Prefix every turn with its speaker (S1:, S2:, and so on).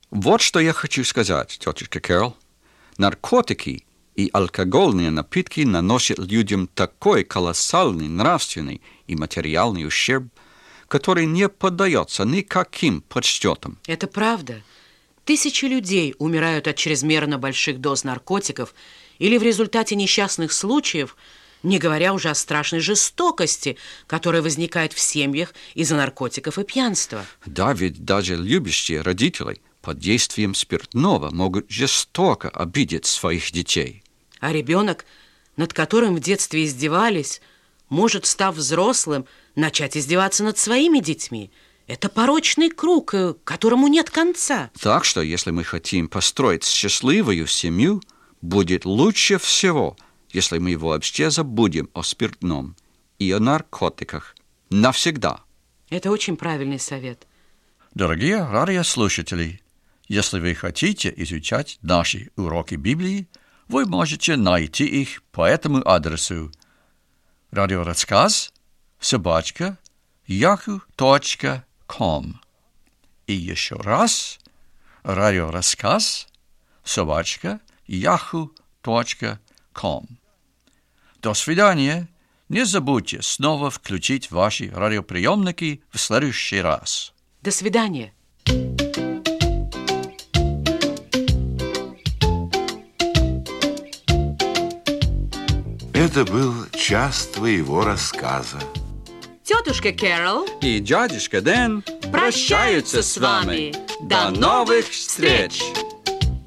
S1: Вот что я хочу сказать, тетушка Кэрол. Наркотики и алкогольные напитки наносят людям такой колоссальный нравственный и материальный ущерб, который не поддается никаким подсчетам.
S2: Это правда. Тысячи людей умирают от чрезмерно больших доз наркотиков или в результате несчастных случаев, не говоря уже о страшной жестокости, которая возникает в семьях из-за наркотиков и пьянства.
S1: Да, ведь даже любящие родители под действием спиртного могут жестоко обидеть своих детей.
S2: А ребенок, над которым в детстве издевались, может, став взрослым, начать издеваться над своими детьми. Это порочный круг, которому нет конца.
S1: Так что, если мы хотим построить счастливую семью, будет лучше всего, если мы вообще забудем о спиртном и о наркотиках навсегда.
S2: Это очень правильный совет.
S3: Дорогие радиослушатели, если вы хотите изучать наши уроки Библии, вы можете найти их по этому адресу: radioraskaz@yahoo.com. И еще раз: radioraskaz@yahoo.com. До свидания. Не забудьте снова включить ваши радиоприемники в следующий раз.
S2: До свидания.
S4: Это был час твоего рассказа.
S2: Тетушка Кэрол
S1: И дядюшка Дэн
S2: прощаются с вами. До новых встреч!